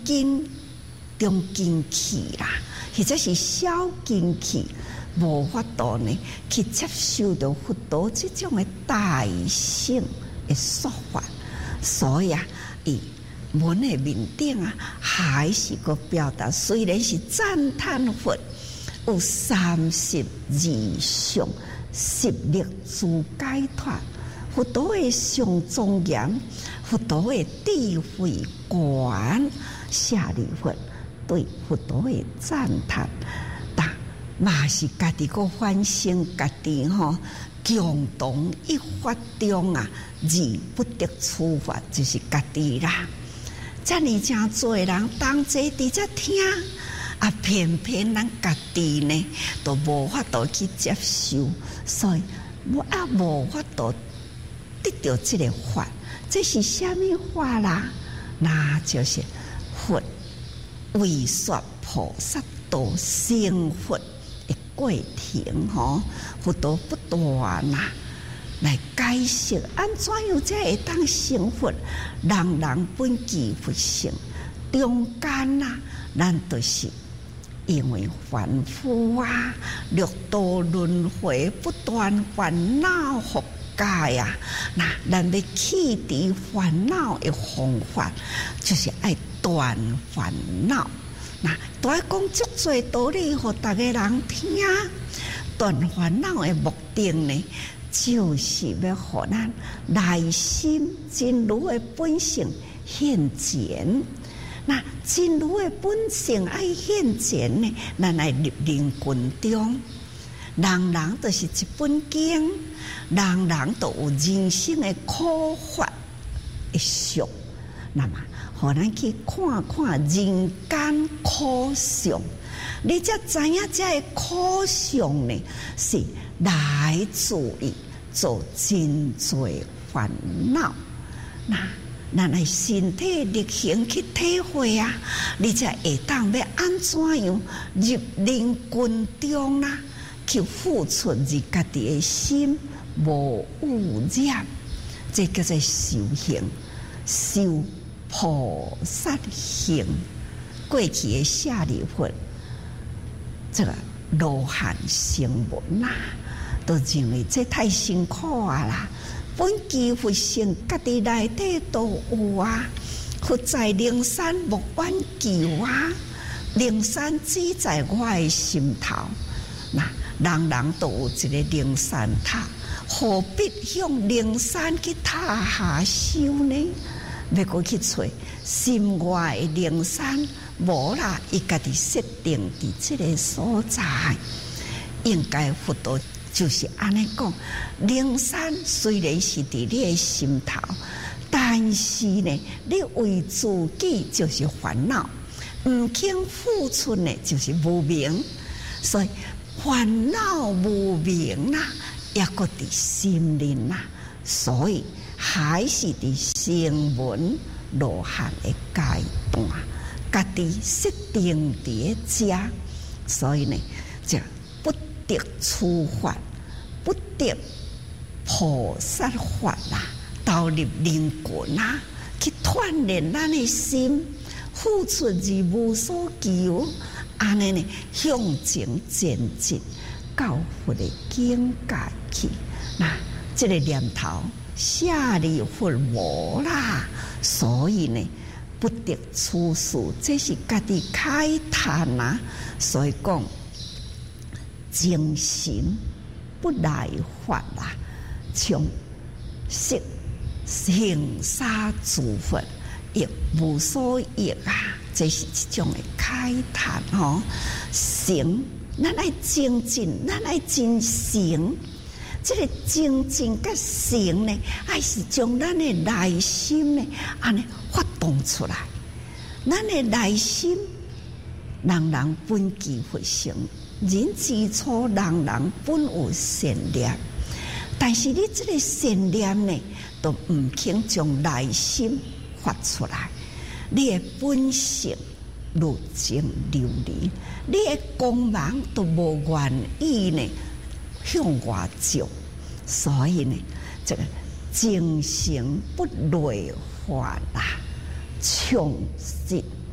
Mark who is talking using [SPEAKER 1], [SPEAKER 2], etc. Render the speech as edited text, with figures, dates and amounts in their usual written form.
[SPEAKER 1] 中筋气啦，或者是小筋气，无法度呢去接受到佛陀这种的大乘的说法，所以啊，伊文的面顶啊，还是个表达，虽然是赞叹佛有32相10力自解脱，佛陀的上庄严，佛陀的智慧观，舍利弗对佛陀的赞叹，但嘛是家己个反省家己吼，共同一法中啊，而不得处罚，就是家己啦。遮尔真多人当这伫遮听，啊，偏偏咱家己呢，都无法度去接受，所以我也无法度得到这个法。这是什么法啦？那就是佛为说菩萨道成佛的过程吼，佛陀不断啦来解释安怎样才会当成佛，人人本具佛性。中间啊，咱就是因为凡夫啊，六道轮回不断烦恼覆盖啊，那咱要去除烦恼的方法，就是爱断烦恼。那都爱讲足多道理，互大家人听。断烦恼的目的呢，就是要互咱内心真如的本性现前。那真如的本性爱现前呢，咱来入灵群中。人人都是一本经，人人都有人生的苦法的相。那么，互咱去看看人间苦相，你才知影这个苦相呢，是来自于做真多烦恼。那咱的身体力行去体会啊，你才会当要安怎样入灵群中啊，去付出你家己的心无污染，这叫做修行，修菩萨行。过去的舍利弗，这个罗汉声闻啦，都认为这太辛苦啊啦。本具佛性，家己内底都有啊。佛在灵山莫远求啊，灵山只在我的心头。那人人都有一个灵山塔，何必向灵山去塔下修呢？要过去找心外的灵山，无啦，伊家己设定伫这个所在，应该佛陀就是安尼讲。灵山虽然是伫你的心头，但是呢，你为自己就是烦恼，唔肯付出呢，就是无明。所以烦恼无明啦，也搁伫心里啦，所以还是伫声闻罗汉的阶段，家己设定伫遮，所以呢，就不得处法，不得菩萨法啦，投入灵魂啦，去锻炼咱的心，付出而无所求，安尼呢，向前前进，到佛的境界去。那这个念头，舍利弗无啦，所以呢，不得处事，这是家己开坛啊。所以讲，精神不来法啦，像色行沙诸佛亦无所益啊。这是一种的开坛吼，行，咱爱精进，咱爱真行。这个精进甲行呢，爱是将咱的内心呢，安尼发动出来。咱的内心，人人本具佛性，人之初，人人本有善念。但是你这个善念呢，都唔肯将内心发出来。你的本性如情流离，你的光芒都无愿意呢向外照，所以呢，这个精神不内化啦，充实